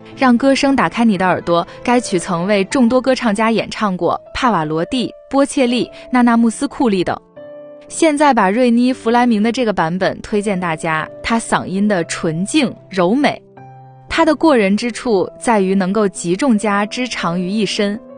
让歌声打开你的耳朵，该曲曾为众多歌唱家演唱过，帕瓦罗蒂、波切利、娜娜穆斯库利等。现在把瑞妮·弗莱明的这个版本推荐大家，她嗓音的纯净柔美。她的过人之处在于能够集众家之长于一身，